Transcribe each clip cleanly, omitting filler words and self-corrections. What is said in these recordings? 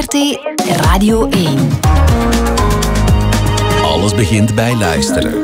VRT Radio 1. Alles begint bij luisteren.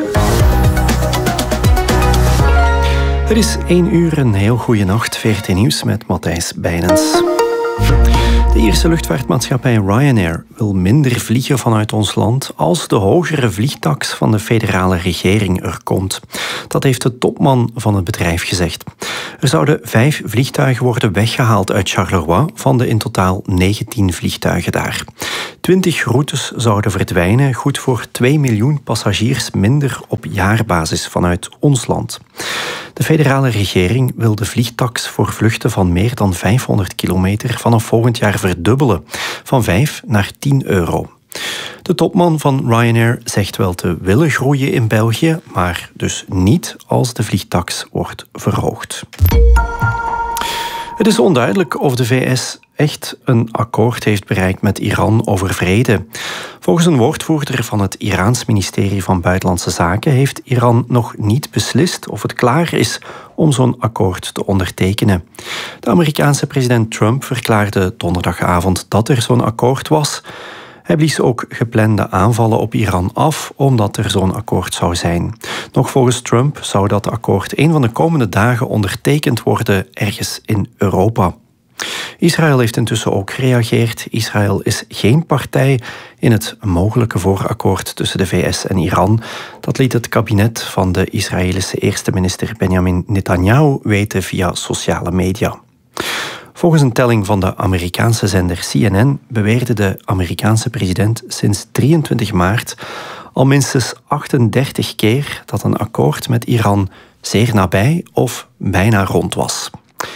Het is 1 uur, een heel goede nacht. VRT Nieuws met Matthijs Bijnens. De Ierse luchtvaartmaatschappij Ryanair wil minder vliegen vanuit ons land als de hogere vliegtaks van de federale regering er komt. Dat heeft de topman van het bedrijf gezegd. Er zouden 5 vliegtuigen worden weggehaald uit Charleroi van de in totaal 19 vliegtuigen daar. 20 routes zouden verdwijnen, goed voor 2 miljoen passagiers minder op jaarbasis vanuit ons land. De federale regering wil de vliegtaks voor vluchten van meer dan 500 kilometer vanaf volgend jaar verdubbelen, van 5 naar 10 euro. De topman van Ryanair zegt wel te willen groeien in België, maar dus niet als de vliegtaks wordt verhoogd. Het is onduidelijk of de VS echt een akkoord heeft bereikt met Iran over vrede. Volgens een woordvoerder van het Iraans ministerie van Buitenlandse Zaken heeft Iran nog niet beslist of het klaar is om zo'n akkoord te ondertekenen. De Amerikaanse president Trump verklaarde donderdagavond dat er zo'n akkoord was. Hij blies ook geplande aanvallen op Iran af, omdat er zo'n akkoord zou zijn. Nog volgens Trump zou dat akkoord een van de komende dagen ondertekend worden ergens in Europa. Israël heeft intussen ook gereageerd. Israël is geen partij in het mogelijke voorakkoord tussen de VS en Iran. Dat liet het kabinet van de Israëlische eerste minister Benjamin Netanyahu weten via sociale media. Volgens een telling van de Amerikaanse zender CNN beweerde de Amerikaanse president sinds 23 maart al minstens 38 keer dat een akkoord met Iran zeer nabij of bijna rond was.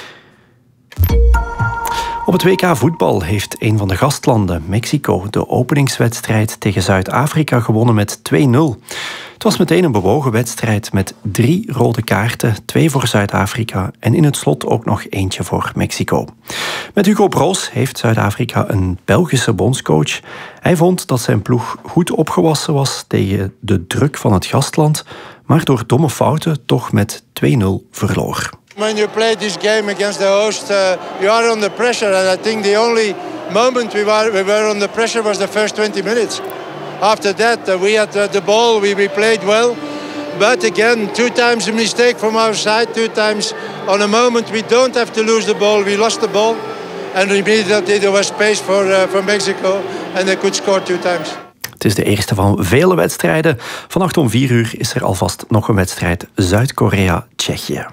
Op het WK voetbal heeft een van de gastlanden, Mexico, de openingswedstrijd tegen Zuid-Afrika gewonnen met 2-0. Het was meteen een bewogen wedstrijd met 3 rode kaarten, 2 voor Zuid-Afrika en in het slot ook nog eentje voor Mexico. Met Hugo Broos heeft Zuid-Afrika een Belgische bondscoach. Hij vond dat zijn ploeg goed opgewassen was tegen de druk van het gastland, maar door domme fouten toch met 2-0 verloor. When you play this game against the host, you are under pressure. And I think the only moment we were under pressure was the first 20 minutes. After that, we had the ball, we played well. But again, 2 times a mistake from our side, 2 times on a moment we don't have to lose the ball. We lost the ball. And immediately there was space for Mexico. And they could score 2 times. Het is de eerste van vele wedstrijden. Vannacht om 4 uur is er alvast nog een wedstrijd Zuid-Korea-Tsjechië.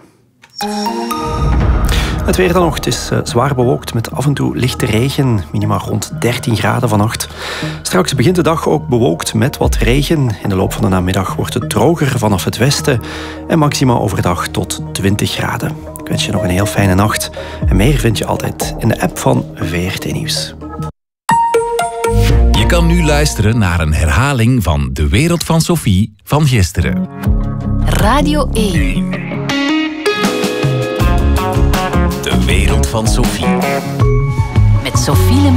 Het weer dan nog. Het is zwaar bewolkt met af en toe lichte regen. Minima rond 13 graden vannacht. Straks begint de dag ook bewolkt met wat regen. In de loop van de namiddag wordt het droger vanaf het westen. En maxima overdag tot 20 graden. Ik wens je nog een heel fijne nacht. En meer vind je altijd in de app van VRT Nieuws. Je kan nu luisteren naar een herhaling van De Wereld van Sophie van gisteren. Radio 1. De Wereld van Sophie. Met Sophie Le